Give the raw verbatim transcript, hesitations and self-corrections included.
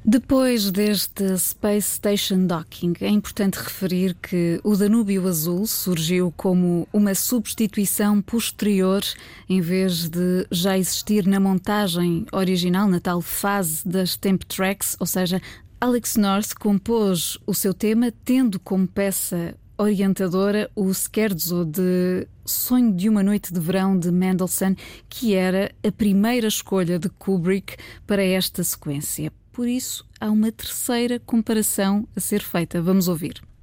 Depois deste Space Station Docking, é importante referir que o Danúbio Azul surgiu como uma substituição posterior, em vez de já existir na montagem original, na tal fase das Temp Tracks, ou seja, Alex North compôs o seu tema tendo como peça orientadora o Scherzo de Sonho de uma Noite de Verão de Mendelssohn, que era a primeira escolha de Kubrick para esta sequência. Por isso, há uma terceira comparação a ser feita. Vamos ouvir.